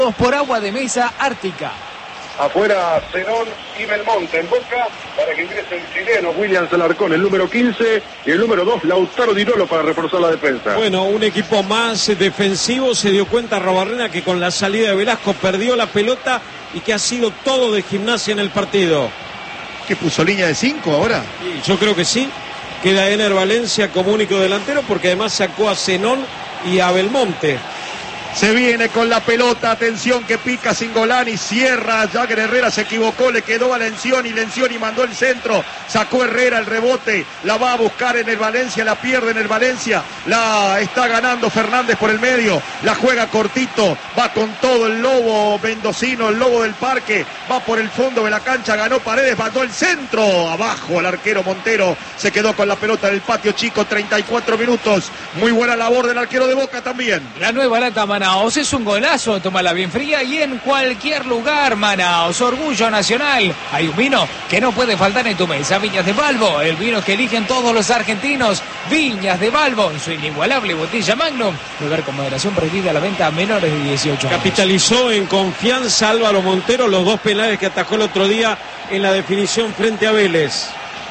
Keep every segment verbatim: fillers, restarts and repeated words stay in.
Por agua de mesa Ártica. Afuera Zenón y Belmonte en Boca para que ingrese el chileno Williams Alarcón, el número quince, y el número dos Lautaro Di Lolo para reforzar la defensa. Bueno, un equipo más defensivo. Se dio cuenta Robarrena que con la salida de Velasco perdió la pelota y que ha sido todo de Gimnasia en el partido. ¿Qué puso línea de cinco ahora? Sí, yo creo que sí. Queda Ener Valencia como único delantero porque además sacó a Zenón y a Belmonte. Se viene con la pelota, atención que pica Singolani, cierra, Jagger Herrera se equivocó, le quedó a Lencioni, Lencioni mandó el centro, sacó Herrera el rebote, la va a buscar en el Valencia, la pierde en el Valencia, la está ganando Fernández por el medio, la juega cortito, va con todo el lobo mendocino, el lobo del parque, va por el fondo de la cancha, ganó Paredes, mandó el centro, abajo el arquero Montero, se quedó con la pelota en el patio chico, treinta y cuatro minutos, muy buena labor del arquero de Boca también. La nueva lata Manaos es un golazo, tómala bien fría y en cualquier lugar. Manaos, orgullo nacional. Hay un vino que no puede faltar en tu mesa, Viñas de Balbo, el vino que eligen todos los argentinos. Viñas de Balbo, en su inigualable botella Magnum. Lugar con moderación, prohibida la venta a menores de dieciocho años. Capitalizó en confianza Álvaro Montero los dos penales que atajó el otro día en la definición frente a Vélez.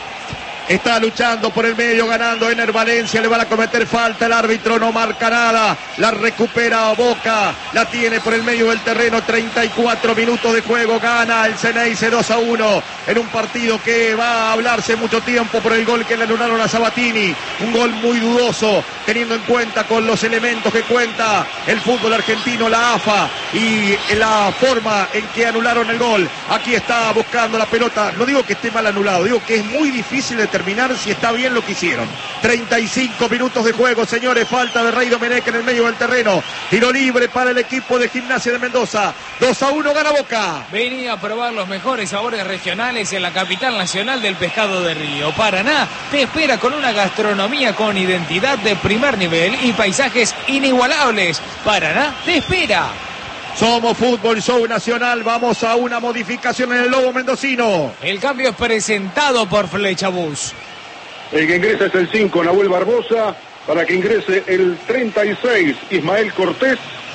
Está luchando por el medio, ganando Ener Valencia, le van a cometer falta, el árbitro no marca nada, la recupera Boca, la tiene por el medio del terreno, treinta y cuatro minutos de juego, gana el Ceneice dos a uno, en un partido que va a hablarse mucho tiempo por el gol que le anularon a Sabatini, un gol muy dudoso, teniendo en cuenta con los elementos que cuenta el fútbol argentino, la A F A, y la forma en que anularon el gol. Aquí está buscando la pelota, no digo que esté mal anulado, digo que es muy difícil determinar si está bien lo que hicieron. treinta y cinco minutos de juego, señores, falta de Rey Domenech en el medio del terreno, tiro libre para el equipo de Gimnasia de Mendoza, dos a uno gana Boca. Venía a probar los mejores sabores regionales en la capital nacional del pescado de río. Paraná te espera con una gastronomía con identidad de primer nivel y paisajes inigualables. Paraná te espera. Somos Fútbol Show Nacional, vamos a una modificación en el lobo mendocino. El cambio es presentado por Flechabús. El que ingresa es el cinco, Nahuel Barbosa, para que ingrese el treinta y seis, Ismael Cortés.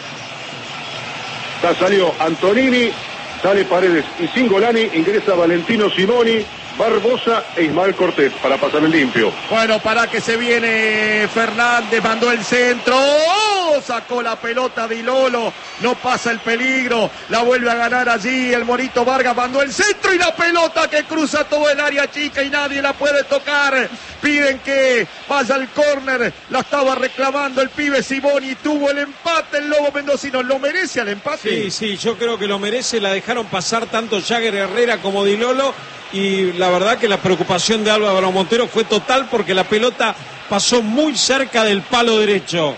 Ya salió Antonini, sale Paredes y Singolani, ingresa Valentino Simoni, Barbosa e Ismael Cortés para pasar el limpio. Bueno, para que se viene Fernández, mandó el centro, ¡oh! Sacó la pelota Di Lolo, no pasa el peligro, la vuelve a ganar allí el Morito Vargas, mandó el centro y la pelota que cruza todo el área chica y nadie la puede tocar. Piden que vaya al córner, la estaba reclamando el pibe Simoni, tuvo el empate el lobo mendocino, ¿lo merece al empate? Sí, sí, yo creo que lo merece, la dejaron pasar tanto Jagger Herrera como Di Lolo. Y la verdad que la preocupación de Álvaro Montero fue total porque la pelota pasó muy cerca del palo derecho.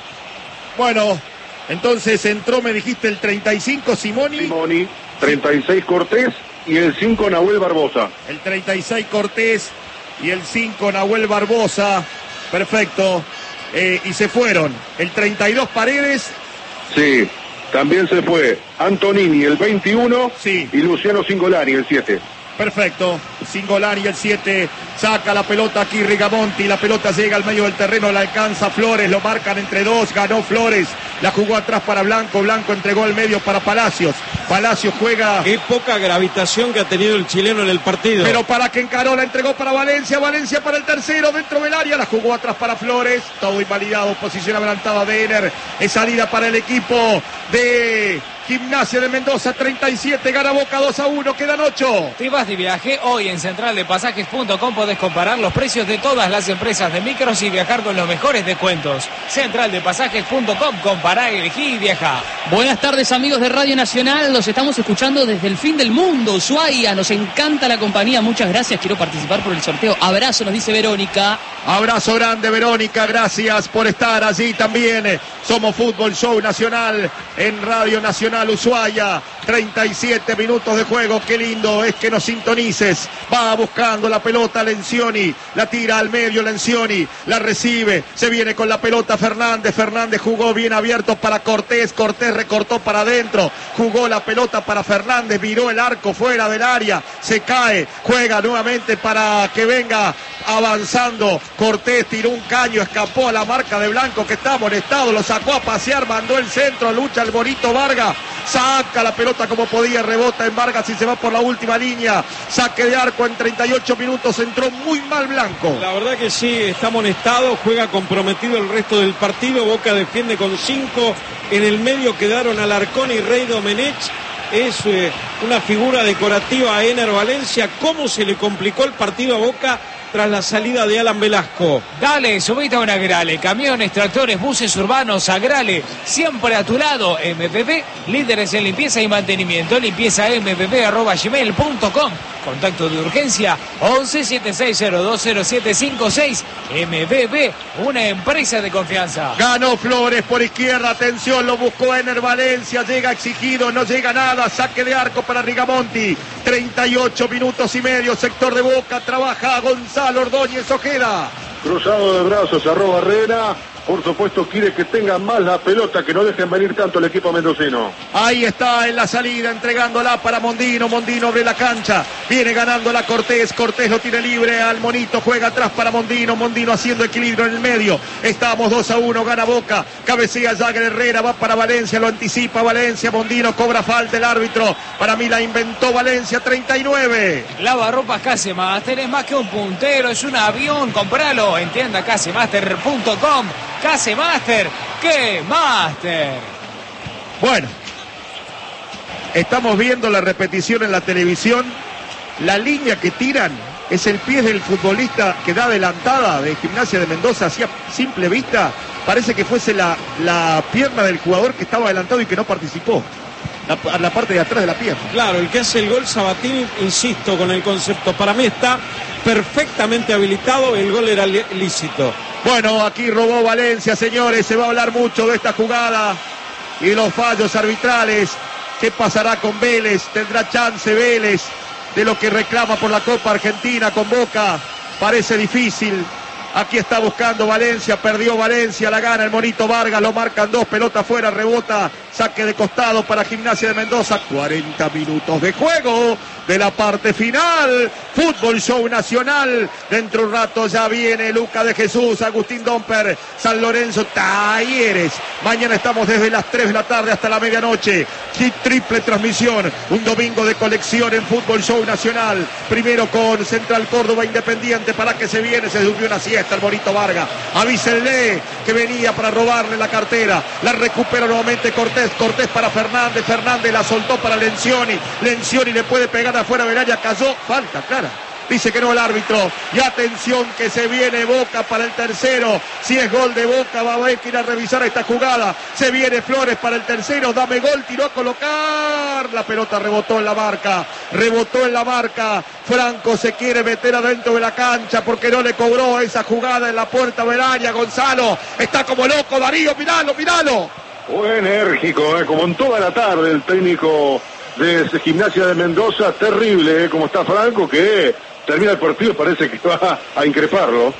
Bueno, entonces entró, me dijiste, el treinta y cinco Simoni. Simoni, treinta y seis Cortés y el cinco Nahuel Barbosa. El treinta y seis Cortés y el cinco Nahuel Barbosa. Perfecto. Eh, y se fueron. El treinta y dos Paredes. Sí, también se fue Antonini, el veintiuno. Sí. Y Luciano Singolani, el siete. Perfecto, Singolani el siete, saca la pelota aquí Rigamonti, la pelota llega al medio del terreno, la alcanza Flores, lo marcan entre dos, ganó Flores, la jugó atrás para Blanco, Blanco entregó al medio para Palacios, Palacios juega... Qué poca gravitación que ha tenido el chileno en el partido. Pero para que encaró, la entregó para Valencia, Valencia para el tercero, dentro del área, la jugó atrás para Flores, todo invalidado, posición adelantada de Ener, es salida para el equipo de... Gimnasia de Mendoza, treinta y siete, gana Boca dos a uno, quedan ocho. Te vas de viaje, hoy en central de pasajes punto com podés comparar los precios de todas las empresas de micros y viajar con los mejores descuentos. central de pasajes punto com, compará, elegí y viaja. Buenas tardes amigos de Radio Nacional, los estamos escuchando desde el fin del mundo, Ushuaia, nos encanta la compañía, muchas gracias, quiero participar por el sorteo. Abrazo, nos dice Verónica. Abrazo grande Verónica, gracias por estar allí también. Somos Fútbol Show Nacional en Radio Nacional Ushuaia, treinta y siete minutos de juego, qué lindo es que nos sintonices, va buscando la pelota Lencioni, la tira al medio Lencioni, la recibe, se viene con la pelota Fernández, Fernández jugó bien abierto para Cortés, Cortés recortó para adentro, jugó la pelota para Fernández, viró el arco fuera del área, se cae, juega nuevamente para que venga avanzando, Cortés tiró un caño, escapó a la marca de Blanco que está molestado, lo sacó a pasear, mandó el centro, lucha el Bonito Vargas, saca la pelota como podía, rebota en Vargas y se va por la última línea. Saque de arco en treinta y ocho minutos, entró muy mal Blanco. La verdad que sí, está amonestado, juega comprometido el resto del partido. Boca defiende con cinco, en el medio quedaron Alarcón y Rey Domenech. Es eh, una figura decorativa a Ener Valencia. ¿Cómo se le complicó el partido a Boca tras la salida de Alan Velasco? Dale, subite a una Agrale, camiones, tractores, buses urbanos, Agrale, siempre a tu lado. M P P, líderes en limpieza y mantenimiento, limpieza m p p arroba gmail punto com. Contacto de urgencia once setenta y seis cero dos cero siete cinco seis. M P P, una empresa de confianza. Ganó Flores por izquierda, atención, lo buscó Ener Valencia, llega exigido, no llega nada, saque de arco para Rigamonti. treinta y ocho minutos y medio, sector de Boca, trabaja Gonzalo Ordóñez Ojeda. Cruzado de brazos, arroba Herrera. Por supuesto quiere que tenga más la pelota, que no dejen venir tanto el equipo mendocino. Ahí está en la salida, entregándola para Mondino. Mondino abre la cancha, viene ganándola Cortés. Cortés lo tiene libre al Monito, juega atrás para Mondino. Mondino haciendo equilibrio en el medio. Estamos dos a uno, gana Boca. Cabecea Jagger Herrera, va para Valencia, lo anticipa Valencia. Mondino cobra falta el árbitro. Para mí la inventó Valencia, treinta y nueve. Lavarropas Casemaster es más que un puntero, es un avión, compralo en tienda casemaster punto com. Casemaster, ¡qué máster! Bueno, estamos viendo la repetición en la televisión. La línea que tiran es el pie del futbolista que da adelantada de Gimnasia de Mendoza, hacia simple vista. Parece que fuese la, la pierna del jugador que estaba adelantado y que no participó. La, la parte de atrás de la pierna. Claro, el que hace el gol Sabatini, insisto con el concepto, para mí está perfectamente habilitado, el gol era lícito. Bueno, aquí robó Valencia, señores, se va a hablar mucho de esta jugada y de los fallos arbitrales. ¿Qué pasará con Vélez? ¿Tendrá chance Vélez de lo que reclama por la Copa Argentina con Boca? Parece difícil. Aquí está buscando Valencia, perdió Valencia, la gana el Monito Vargas, lo marcan dos, pelota afuera, rebota, saque de costado para Gimnasia de Mendoza. cuarenta minutos de juego de la parte final. Fútbol Show Nacional. Dentro de un rato ya viene Luca de Jesús, Agustín Domper, San Lorenzo, Talleres. Mañana estamos desde las tres de la tarde hasta la medianoche. Triple transmisión, un domingo de colección en Fútbol Show Nacional. Primero con Central Córdoba Independiente, para que se viene, se durmió una siesta el Monito Vargas. Avísenle que venía para robarle la cartera. La recupera nuevamente Cortés. Cortés para Fernández. Fernández la soltó para Lencioni. Lencioni le puede pegar afuera del área. Cayó. Falta, clara. Dice que no el árbitro. Y atención que se viene Boca para el tercero. Si es gol de Boca va a haber que ir a revisar esta jugada. Se viene Flores para el tercero. Dame gol. Tiró a colocar. La pelota rebotó en la marca. Rebotó en la marca. Franco se quiere meter adentro de la cancha porque no le cobró esa jugada en la puerta del área. Gonzalo está como loco. Darío, miralo, miralo. Fue enérgico, eh, como en toda la tarde el técnico de Gimnasia de Mendoza. Terrible, eh, como está Franco, que termina el partido, parece que va a increparlo.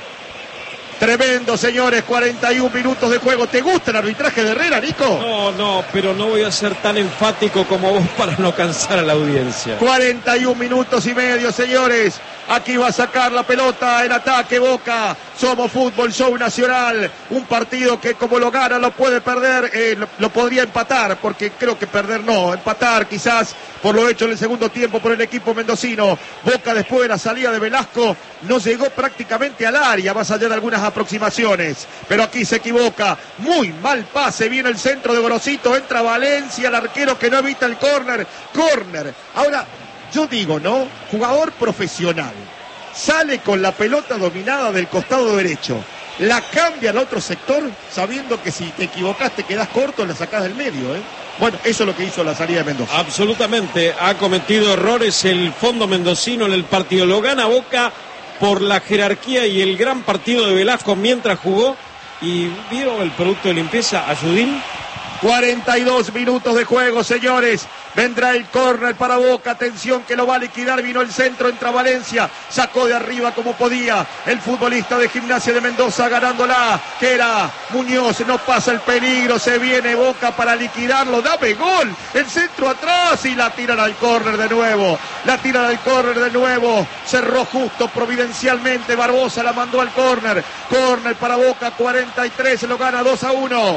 Tremendo, señores, cuarenta y un minutos de juego. ¿Te gusta el arbitraje de Herrera, Nico? No, no, pero no voy a ser tan enfático como vos para no cansar a la audiencia. cuarenta y un minutos y medio, señores. Aquí va a sacar la pelota en ataque Boca. Somos Fútbol Show Nacional. Un partido que como lo gana lo puede perder. Eh, lo, lo podría empatar, porque creo que perder no. Empatar quizás por lo hecho en el segundo tiempo por el equipo mendocino. Boca después de la salida de Velasco no llegó prácticamente al área, más allá de algunas aproximaciones. Pero aquí se equivoca. Muy mal pase. Viene el centro de Gorosito. Entra Valencia, el arquero que no evita el córner. Córner. Ahora, yo digo, ¿no? Jugador profesional. Sale con la pelota dominada del costado derecho. La cambia al otro sector, sabiendo que si te equivocaste quedás corto, la sacás del medio, ¿eh? Bueno, eso es lo que hizo la salida de Mendoza. Absolutamente. Ha cometido errores el fondo mendocino en el partido. Lo gana Boca por la jerarquía y el gran partido de Velasco mientras jugó. Y vieron el producto de limpieza, Ayudín. cuarenta y dos minutos de juego, señores. Vendrá el córner para Boca. Atención que lo va a liquidar. Vino el centro, entra Valencia. Sacó de arriba como podía el futbolista de Gimnasia de Mendoza ganándola. Que era Muñoz. No pasa el peligro. Se viene Boca para liquidarlo. Dame gol. El centro atrás y la tiran al córner de nuevo. La tiran al córner de nuevo. Cerró justo providencialmente. Barbosa la mandó al córner. Córner para Boca. cuarenta y tres. Lo gana dos a uno.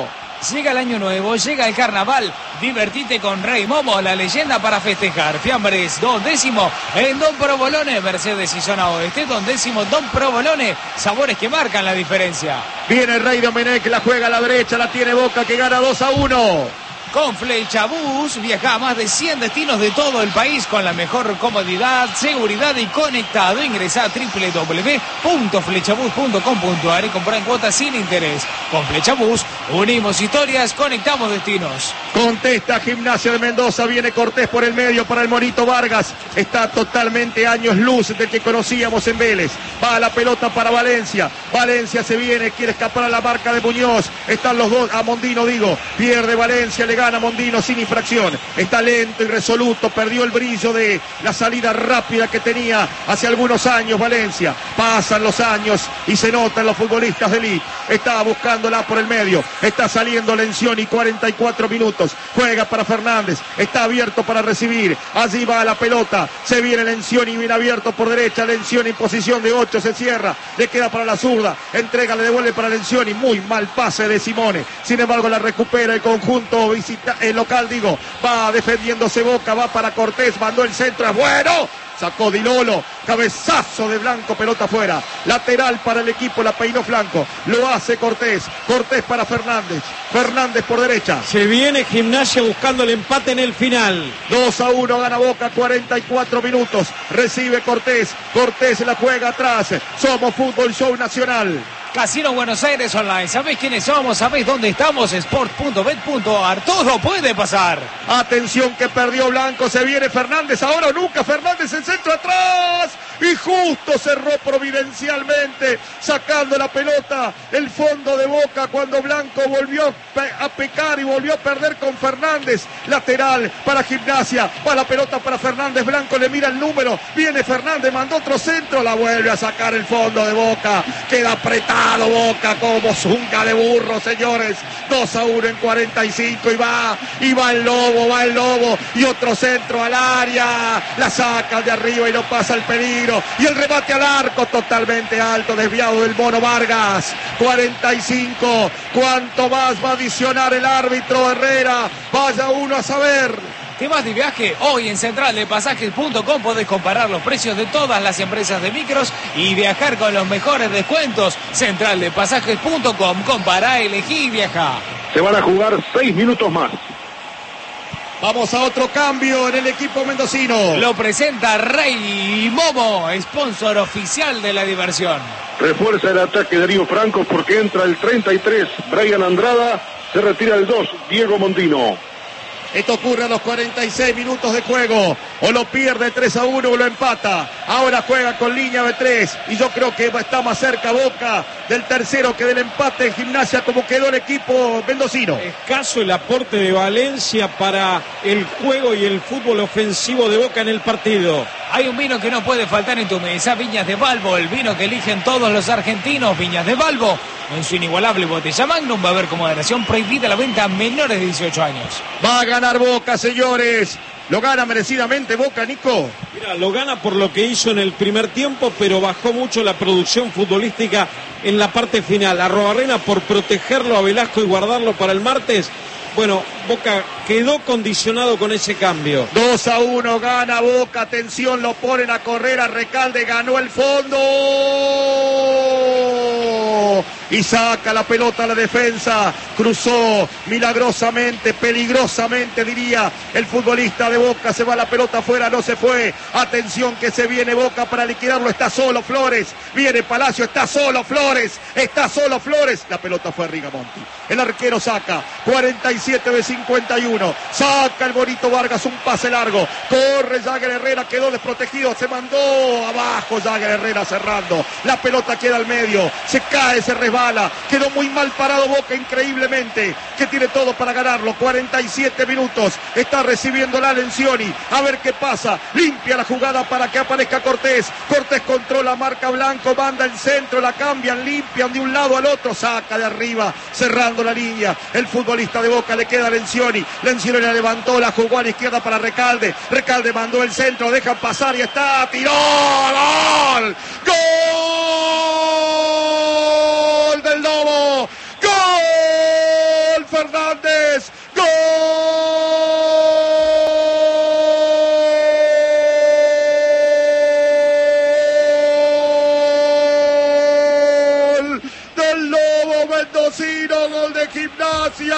Llega el año nuevo, llega el carnaval. Divertite con Rey Momo, la leyenda para festejar. Fiambres, dos décimo en Don Provolone, Mercedes y zona oeste. Don décimo, Don Provolone. Sabores que marcan la diferencia. Viene el Rey Domenech, la juega a la derecha, la tiene Boca que gana dos a uno. Con Flechabús viaja a más de cien destinos de todo el país con la mejor comodidad, seguridad y conectado. Ingresa a doble u doble u doble u punto flechabús punto com punto a r y compra en cuotas sin interés. Con Flechabús unimos historias, conectamos destinos. Contesta Gimnasia de Mendoza, viene Cortés por el medio para el Monito Vargas. Está totalmente años luz del que conocíamos en Vélez. Va la pelota para Valencia. Valencia se viene, quiere escapar a la marca de Muñoz. Están los dos, a Mondino digo. Pierde Valencia, le gana Mondino sin infracción. Está lento y resoluto, perdió el brillo de la salida rápida que tenía hace algunos años Valencia. Pasan los años y se notan los futbolistas de elite. Está buscándola por el medio. Está saliendo Lencioni, cuarenta y cuatro minutos. Juega para Fernández. Está abierto para recibir. Allí va la pelota. Se viene Lencioni, bien abierto por derecha. Lencioni en posición de ocho. Se cierra. Le queda para la zurda. Entrega, le devuelve para Lencioni. Muy mal pase de Simone. Sin embargo, la recupera el conjunto visita, el local, digo. Va defendiéndose Boca. Va para Cortés. Mandó el centro. Es bueno. Sacó Di Lolo, cabezazo de Blanco, pelota afuera. Lateral para el equipo, la peinó Flanco. Lo hace Cortés. Cortés para Fernández. Fernández por derecha. Se viene Gimnasia buscando el empate en el final. dos a uno gana Boca, cuarenta y cuatro minutos. Recibe Cortés. Cortés la juega atrás. Somos Fútbol Show Nacional. Casino Buenos Aires Online. ¿Sabés quiénes somos? ¿Sabés dónde estamos? sport punto bet punto a r. Todo puede pasar. Atención que perdió Blanco. Se viene Fernández. Ahora o nunca. Fernández en centro atrás. Y justo cerró providencialmente. Sacando la pelota. El fondo de Boca cuando Blanco volvió a pecar y volvió a perder con Fernández. Lateral para Gimnasia. Va la pelota para Fernández. Blanco le mira el número. Viene Fernández. Mandó otro centro. La vuelve a sacar el fondo de Boca. Queda apretado Boca como zunga de burro, señores. dos a uno en cuarenta y cinco y va, y va el Lobo, va el Lobo y otro centro al área, la saca de arriba y no pasa el peligro y el remate al arco totalmente alto, desviado del Mono Vargas. Cuarenta y cinco, ¿cuánto más va a adicionar el árbitro Herrera? Vaya uno a saber. ¿Te vas de viaje? Hoy en central de pasajes punto com podés comparar los precios de todas las empresas de micros y viajar con los mejores descuentos. central de pasajes punto com, compará, elegí y viaja. Se van a jugar seis minutos más. Vamos a otro cambio en el equipo mendocino. Lo presenta Rey Momo, sponsor oficial de la diversión. Refuerza el ataque de Darío Franco porque entra el treinta y tres, Brian Andrada. Se retira el dos, Diego Mondino. Esto ocurre a los cuarenta y seis minutos de juego. O lo pierde tres a uno o lo empata. Ahora juega con línea de tres. Y yo creo que está más cerca Boca del tercero que del empate en Gimnasia como quedó el equipo mendocino. Escaso el aporte de Valencia para el juego y el fútbol ofensivo de Boca en el partido. Hay un vino que no puede faltar en tu mesa, Viñas de Balbo, el vino que eligen todos los argentinos. Viñas de Balbo, en su inigualable botella Magnum, va a haber como moderación prohibida la venta a menores de dieciocho años. Va a ganar Boca, señores. Lo gana merecidamente Boca, Nico. Mira, lo gana por lo que hizo en el primer tiempo, pero bajó mucho la producción futbolística en la parte final. Arrobarrena por protegerlo a Velasco y guardarlo para el martes. Bueno, Boca quedó condicionado con ese cambio. dos a uno gana Boca, atención, lo ponen a correr a Recalde, ganó el fondo. Y saca la pelota a la defensa, cruzó milagrosamente, peligrosamente diría el futbolista de Boca, se va la pelota afuera, no se fue. Atención que se viene Boca para liquidarlo, está solo Flores, viene Palacio, está solo Flores, está solo Flores. La pelota fue a Rigamonti, el arquero saca, cuarenta y siete de cincuenta y uno, saca el bonito Vargas, un pase largo, corre Jagger Herrera, quedó desprotegido, se mandó abajo Jagger Herrera cerrando, la pelota queda al medio, se cae, se resbala, quedó muy mal parado Boca increíblemente, que tiene todo para ganarlo. Cuarenta y siete minutos, está recibiendo la Lencioni, a ver qué pasa, limpia la jugada para que aparezca Cortés, Cortés controla, marca Blanco, manda el centro, la cambian, limpian de un lado al otro, saca de arriba, cerrando la línea, el futbolista de Boca, le queda Lencioni, Lencioni la levantó, la jugó a la izquierda para Recalde, Recalde mandó el centro, dejan pasar y está, tiró, gol, gol del Lobo, gol Fernández. ¡Gol! Del Lobo mendocino, gol de Gimnasia.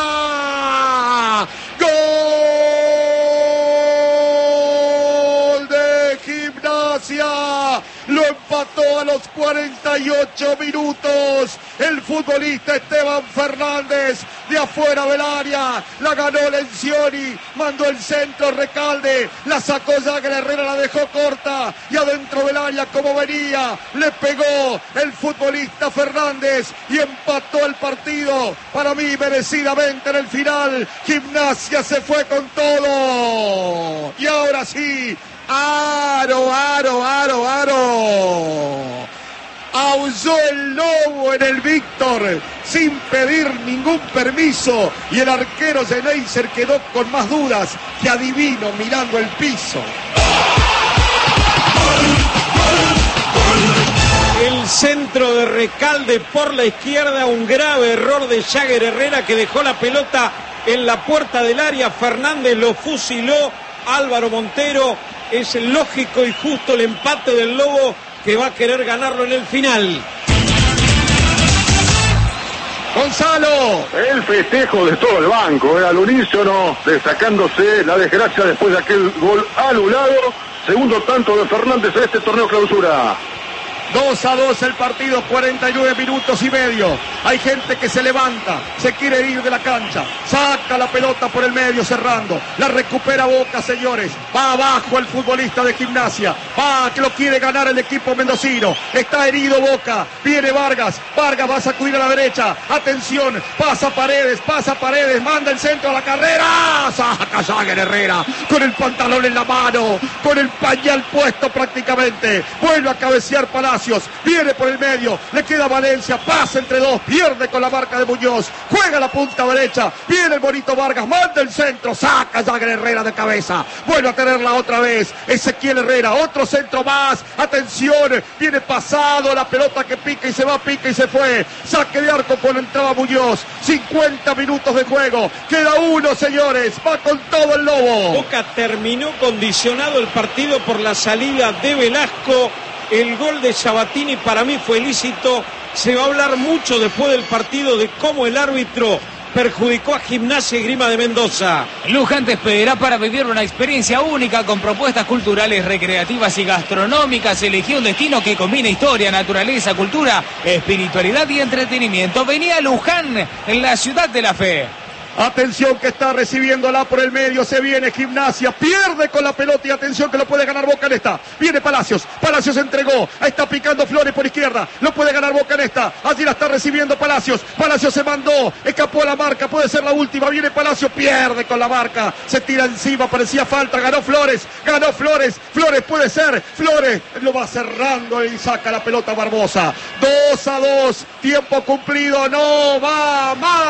¡Gol de Gimnasia! Lo empató a los cuarenta y ocho minutos el futbolista Esteban Fernández, de afuera del área, la ganó Lencioni, mandó el centro Recalde, la sacó Jagger Herrera, la dejó corta y adentro del área como venía, le pegó el futbolista Fernández y empató el partido, para mí merecidamente en el final. Gimnasia se fue con todo y ahora sí, aro, aro, aro, aro. Aulló el Lobo en el Víctor sin pedir ningún permiso y el arquero Zeneiser quedó con más dudas que adivino mirando el piso. El centro de Recalde por la izquierda, un grave error de Jagger Herrera que dejó la pelota en la puerta del área. Fernández lo fusiló. Álvaro Montero, es lógico y justo el empate del Lobo, que va a querer ganarlo en el final. Gonzalo. El festejo de todo el banco, eh, al unísono, destacándose la desgracia después de aquel gol anulado. Segundo tanto de Fernández a este torneo clausura. dos a dos el partido, cuarenta y nueve minutos y medio. Hay gente que se levanta, se quiere ir de la cancha, saca la pelota por el medio cerrando, la recupera Boca, señores. Va abajo el futbolista de Gimnasia, va que lo quiere ganar el equipo mendocino. Está herido Boca, viene Vargas, Vargas va a sacudir a la derecha, atención, pasa Paredes, pasa Paredes, manda el centro a la carrera, saca Jagger Herrera con el pantalón en la mano, con el pañal puesto prácticamente, vuelve a cabecear Palacios, viene por el medio, le queda Valencia, pasa entre dos, pierde con la marca de Muñoz, juega la punta derecha, viene el bonito Vargas, manda el centro, saca Jagger Herrera de cabeza, vuelve a tenerla otra vez, Ezequiel Herrera, otro centro más, atención, viene pasado, la pelota que pica y se va, pica y se fue, saque de arco cuando entraba Muñoz, cincuenta minutos de juego, queda uno, señores, va con todo el Lobo. Boca terminó condicionado el partido por la salida de Velasco. El gol de Sabatini para mí fue ilícito. Se va a hablar mucho después del partido de cómo el árbitro perjudicó a Gimnasia y Grima de Mendoza. Luján te espera para vivir una experiencia única con propuestas culturales, recreativas y gastronómicas. Eligió un destino que combina historia, naturaleza, cultura, espiritualidad y entretenimiento. Venía a Luján, en la ciudad de la fe. Atención que está recibiéndola por el medio, se viene Gimnasia, pierde con la pelota y atención que lo puede ganar Boca en esta. Viene Palacios, Palacios entregó, está picando Flores por izquierda, lo puede ganar Boca en esta. Allí la está recibiendo Palacios, Palacios se mandó, escapó la marca, puede ser la última, viene Palacios, pierde con la marca, se tira encima, parecía falta, ganó Flores, ganó Flores, Flores puede ser, Flores lo va cerrando y saca la pelota Barbosa. dos a dos, tiempo cumplido, no va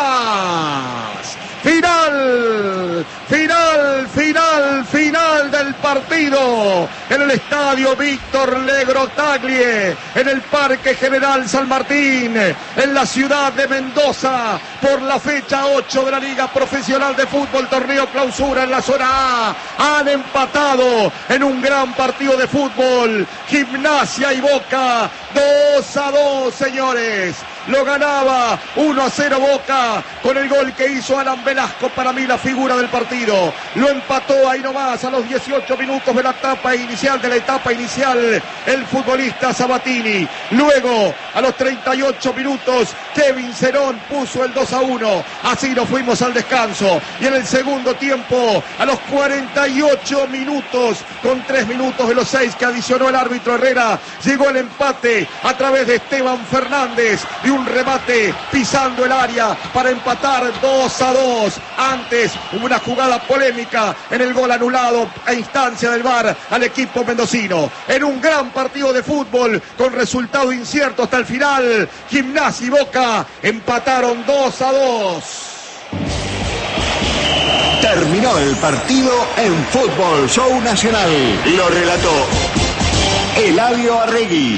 más. Final, final, final, final del partido en el estadio Víctor Legrotaglie, en el Parque General San Martín, en la ciudad de Mendoza, por la fecha ocho de la Liga Profesional de Fútbol, torneo clausura en la zona A. Han empatado en un gran partido de fútbol, Gimnasia y Boca, dos a dos, señores. Lo ganaba uno a cero Boca con el gol que hizo Alan Velasco, para mí la figura del partido. Lo empató ahí nomás a los dieciocho minutos de la etapa inicial, de la etapa inicial, el futbolista Sabatini. Luego, a los treinta y ocho minutos, Kevin Cerón puso el dos a uno. Así nos fuimos al descanso. Y en el segundo tiempo, a los cuarenta y ocho minutos, con tres minutos de los seis que adicionó el árbitro Herrera, llegó el empate a través de Esteban Fernández y un remate pisando el área para empatar dos a dos. Antes hubo una jugada polémica en el gol anulado a instancia del V A R al equipo mendocino. En un gran partido de fútbol con resultado incierto hasta el final, Gimnasia y Boca empataron dos a dos. Terminó el partido en Fútbol Show Nacional. Lo relató Eladio Arregui.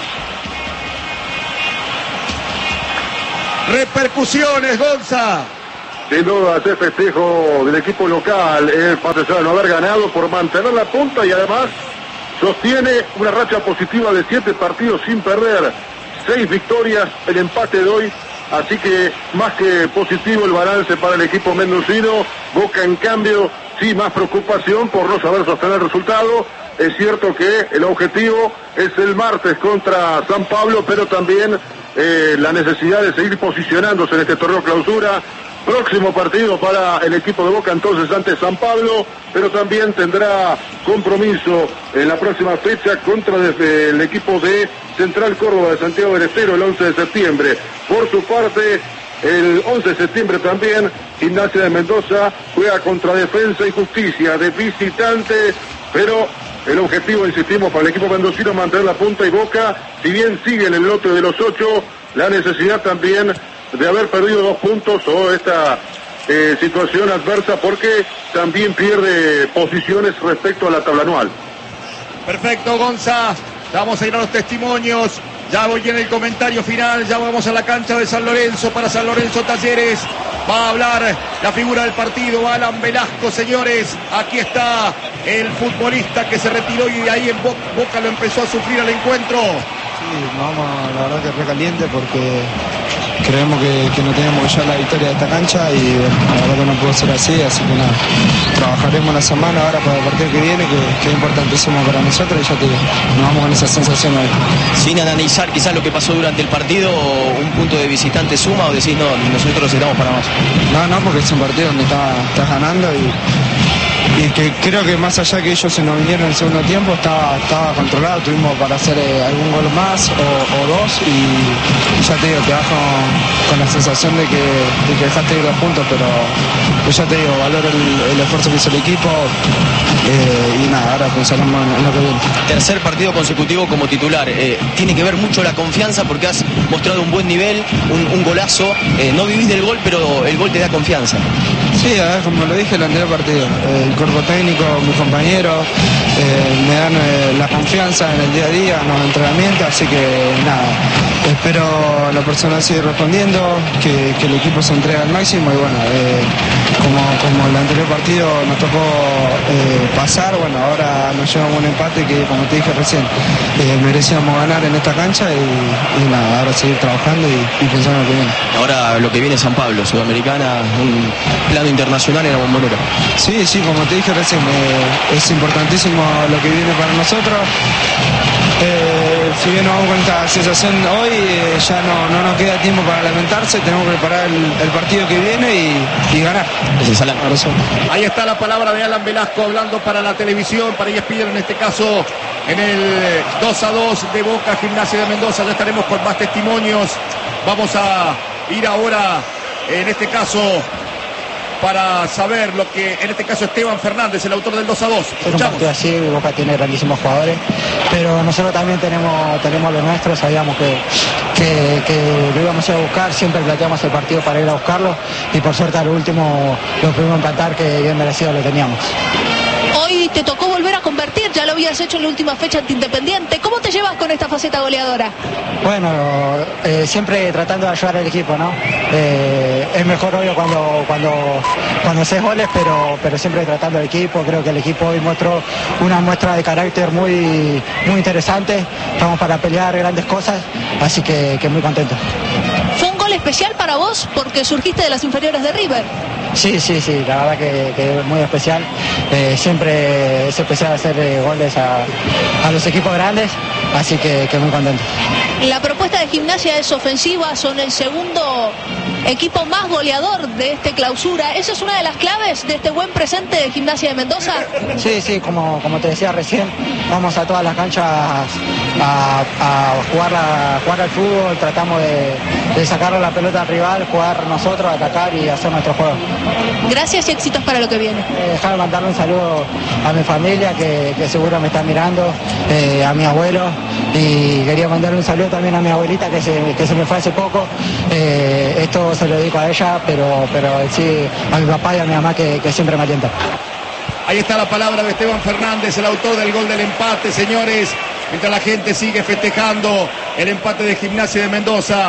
Repercusiones, Gonza. sin duda hacer festejo del equipo local, el pesar de no haber ganado, por mantener la punta y además sostiene una racha positiva de siete partidos sin perder, seis victorias, el empate de hoy, así que más que positivo el balance para el equipo mendocino. Boca en cambio sí más preocupación por no saber sostener el resultado. Es cierto que el objetivo es el martes contra San Pablo, pero también eh, la necesidad de seguir posicionándose en este torneo clausura. Próximo partido para el equipo de Boca entonces ante San Pablo, pero también tendrá compromiso en la próxima fecha contra desde el equipo de Central Córdoba de Santiago del Estero el once de septiembre. Por su parte, el once de septiembre también Gimnasia de Mendoza juega contra Defensa y Justicia de visitante, pero el objetivo, insistimos, para el equipo mendocino mantener la punta, y Boca, si bien sigue en el lote de los ocho, la necesidad también de haber perdido dos puntos o esta eh, situación adversa, porque también pierde posiciones respecto a la tabla anual. Perfecto, Gonza. Vamos a ir a los testimonios. Ya voy en el comentario final. Ya vamos a la cancha de San Lorenzo para San Lorenzo Talleres. Va a hablar la figura del partido, Alan Velasco, señores. Aquí está el futbolista que se retiró y de ahí en Boca lo empezó a sufrir al encuentro. Sí, vamos, la verdad que recaliente porque creemos que, que no tenemos ya la victoria de esta cancha y bueno, la verdad que no pudo ser así, así que nada, trabajaremos la semana ahora para el partido que viene, que, que es importantísimo para nosotros, y ya te digo, nos vamos con esa sensación ahí. Sin analizar quizás lo que pasó durante el partido, un punto de visitante suma o decís no, nosotros estamos para más. No, no, porque es un partido donde estás está ganando y y que creo que más allá que ellos se nos vinieron en el segundo tiempo, estaba, estaba controlado, tuvimos para hacer eh, algún gol más o, o dos, y, y ya te digo, te vas con, con la sensación de que, de que dejaste ir los puntos, pero pues ya te digo, valoro el, el esfuerzo que hizo el equipo, eh, y nada, ahora pensaremos en, en lo que viene. Tercer partido consecutivo como titular, eh, tiene que ver mucho la confianza porque has mostrado un buen nivel, un, un golazo, eh, no vivís del gol, pero el gol te da confianza. Sí, a ver, como lo dije en el anterior partido, eh, el cuerpo técnico, mis compañeros, eh, me dan eh, la confianza en el día a día, en los entrenamientos, así que nada, espero la persona siga respondiendo, que, que el equipo se entregue al máximo, y bueno, eh, como, como el anterior partido nos tocó eh, pasar, bueno, ahora nos llevamos un empate que, como te dije recién, eh, merecíamos ganar en esta cancha, y, y nada, ahora seguir trabajando y, y pensando en lo que viene. Ahora lo que viene es San Pablo, Sudamericana, un plano internacional en la Bombonera. Sí, sí, como te dije recién, eh, es importantísimo lo que viene para nosotros. Eh, si bien nos vamos con esta sensación hoy, eh, ya no, no nos queda tiempo para lamentarse, tenemos que preparar el, el partido que viene y, y ganar. Ahí está la palabra de Alan Velasco hablando para la televisión, para E S P N en este caso, en el dos a dos de Boca Gimnasia de Mendoza. Ya estaremos con más testimonios. Vamos a ir ahora, en este caso, para saber lo que, en este caso, Esteban Fernández, el autor del dos a dos. Es un partido así, Boca tiene grandísimos jugadores, pero nosotros también tenemos, tenemos lo nuestro, sabíamos que, que, que lo íbamos a ir a buscar, siempre planteamos el partido para ir a buscarlo, y por suerte al último lo pudimos empatar, que bien merecido lo teníamos. Hoy te tocó volver a convertir, ya lo habías hecho en la última fecha ante Independiente. ¿Cómo te llevas con esta faceta goleadora? Bueno, eh, siempre tratando de ayudar al equipo, ¿no? Eh, es mejor obvio cuando, cuando, cuando haces goles, pero, pero siempre tratando al equipo. Creo que el equipo hoy mostró una muestra de carácter muy, muy interesante. Estamos para pelear grandes cosas, así que, que muy contento. ¿Fue un gol especial para vos porque surgiste de las inferiores de River? Sí, sí, sí, la verdad que, que es muy especial. Eh, siempre es especial hacer eh, goles a, a los equipos grandes, así que, que muy contento. La propuesta de Gimnasia es ofensiva, son el segundo equipo más goleador de este clausura. ¿Esa es una de las claves de este buen presente de Gimnasia de Mendoza? Sí, sí, como, como te decía recién, vamos a todas las canchas a, a jugar, a jugar al fútbol, tratamos de, de sacarle la pelota al rival, jugar nosotros, atacar y hacer nuestro juego. Gracias y éxitos para lo que viene. Eh, dejar mandarle un saludo a mi familia que, que seguro me está mirando, eh, a mi abuelo, y quería mandarle un saludo también a mi abuelita que se, que se me fue hace poco. Eh, esto se lo dedico a ella, pero, pero sí a mi papá y a mi mamá que, que siempre me alientan. Ahí está la palabra de Esteban Fernández, el autor del gol del empate, señores. Mientras la gente sigue festejando el empate de Gimnasia de Mendoza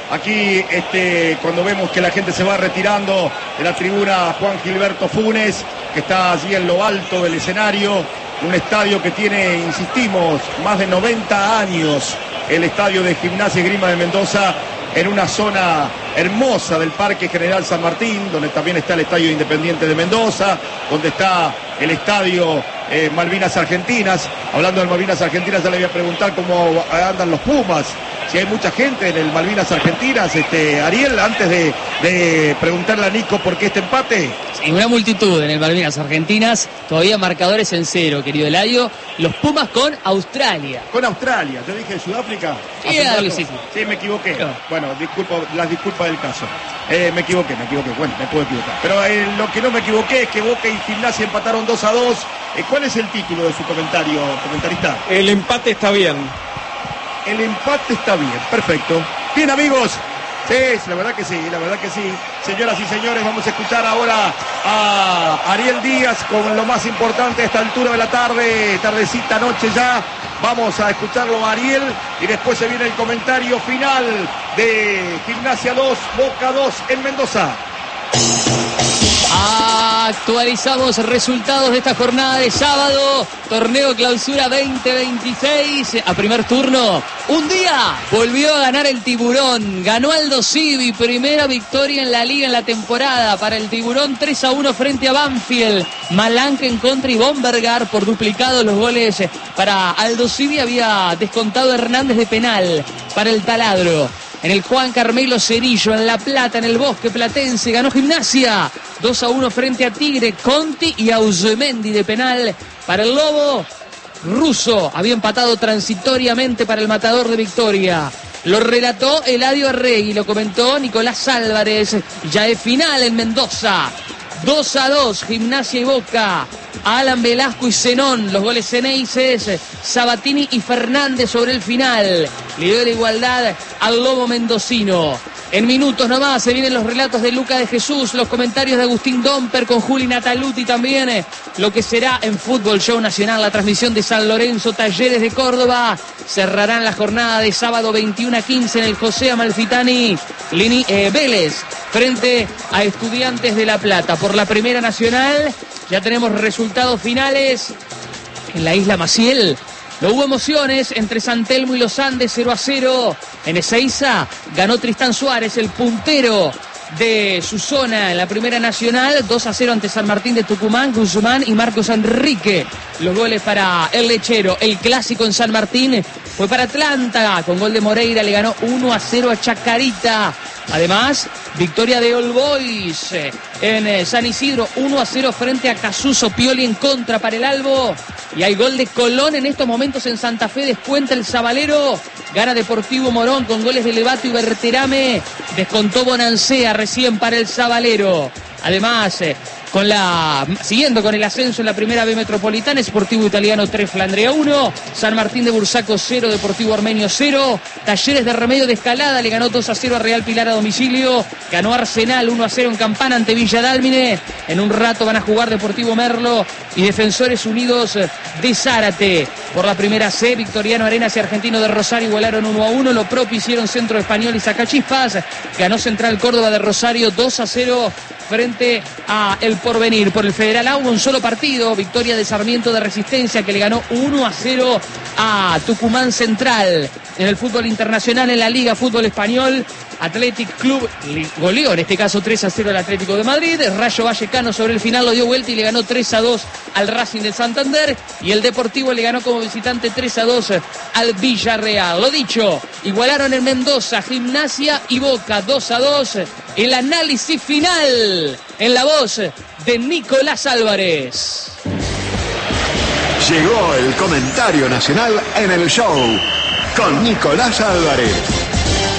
Aquí, este, cuando vemos que la gente se va retirando de la tribuna Juan Gilberto Funes, que está allí en lo alto del escenario, un estadio que tiene, insistimos, más de noventa años, el estadio de Gimnasia y Esgrima de Mendoza, en una zona hermosa del Parque General San Martín, donde también está el Estadio Independiente de Mendoza, donde está el Estadio eh, Malvinas Argentinas. Hablando de Malvinas Argentinas, ya le voy a preguntar cómo andan los Pumas, si hay mucha gente en el Malvinas Argentinas. Este, Ariel, antes de, de preguntarle a Nico por qué este empate. Sí, una multitud en el Malvinas Argentinas, todavía marcadores en cero, querido Eladio. Los Pumas con Australia. Con Australia, ¿te dije Sudáfrica? Sí, algo sí. Sí, me equivoqué. No. Bueno, disculpo, las disculpas del caso. Eh, me equivoqué, me equivoqué. Bueno, me puedo equivocar. Pero eh, lo que no me equivoqué es que Boca y Gimnasia empataron dos a dos. Eh, ¿Cuál es el título de su comentario, comentarista? El empate está bien. El empate está bien, perfecto. Bien, amigos. Sí, la verdad que sí, la verdad que sí. Señoras y señores, vamos a escuchar ahora a Ariel Díaz con lo más importante a esta altura de la tarde, tardecita, noche ya. Vamos a escucharlo a Ariel y después se viene el comentario final de Gimnasia dos, Boca dos en Mendoza. Actualizamos resultados de esta jornada de sábado, torneo clausura veinte veintiséis, a primer turno. Un día volvió a ganar el Tiburón, ganó Aldo Civi, primera victoria en la liga en la temporada para el Tiburón, tres a uno frente a Banfield. Malanque en contra y Bombergar por duplicado los goles para Aldo Civi, había descontado Hernández de penal para el Taladro. En el Juan Carmelo Cerillo, en La Plata, en el Bosque Platense, ganó Gimnasia. dos a uno frente a Tigre, Conti y Ausemendi de penal para el Lobo. Russo había empatado transitoriamente para el Matador de Victoria. Lo relató Eladio Arregui, lo comentó Nicolás Álvarez. Ya es final en Mendoza. dos a dos, Gimnasia y Boca. Alan Velasco y Zenón, los goles ceneices, Sabatini y Fernández sobre el final. Le dio la igualdad al Lobo mendocino. En minutos nomás se vienen los relatos de Luca de Jesús, los comentarios de Agustín Domper con Juli Nataluti también. Lo que será en Fútbol Show Nacional, la transmisión de San Lorenzo, Talleres de Córdoba. Cerrarán la jornada de sábado veintiuno a quince en el José Amalfitani. Lini, eh, Vélez frente a Estudiantes de La Plata. Por la Primera Nacional ya tenemos resultados finales en la Isla Maciel. No hubo emociones entre San Telmo y los Andes, cero a cero. En Ezeiza ganó Tristán Suárez, el puntero de su zona en la Primera Nacional, dos a cero ante San Martín de Tucumán, Guzmán y Marcos Enrique. Los goles para el lechero. El clásico en San Martín fue para Atlanta, con gol de Moreira, le ganó uno a cero a Chacarita. Además, victoria de All Boys en San Isidro, uno a cero frente a Casuso. Pioli en contra para el Albo. Y hay gol de Colón en estos momentos en Santa Fe, descuenta el Zabalero. Gana Deportivo Morón con goles de Levato y Berterame. Descontó Bonancea recién para el Zabalero. Además, eh, con la siguiendo con el ascenso en la Primera B Metropolitana, Sportivo Italiano tres, Flandria uno, San Martín de Bursaco cero, Deportivo Armenio cero, Talleres de Remedio de Escalada le ganó dos a cero a Real Pilar a domicilio, ganó Arsenal uno a cero en Campana ante Villa Dálmine. En un rato van a jugar Deportivo Merlo y Defensores Unidos de Zárate. Por la Primera C, Victoriano Arenas y Argentino de Rosario igualaron uno a uno, lo propio hicieron Centro Español y Sacachispas. Ganó Central Córdoba de Rosario dos a cero frente a El Porvenir. Por el Federal A hubo un solo partido, victoria de Sarmiento de Resistencia que le ganó uno a cero a Tucumán Central. En el fútbol internacional, en la Liga Fútbol Español, Athletic Club goleó en este caso tres a cero al Atlético de Madrid. Rayo Vallecano sobre el final lo dio vuelta y le ganó tres a dos al Racing de Santander. Y el Deportivo le ganó como visitante tres a dos al Villarreal. Lo dicho, igualaron en Mendoza Gimnasia y Boca dos a dos. El análisis final en la voz de Nicolás Álvarez. Llegó el comentario nacional en el show con Nicolás Álvarez.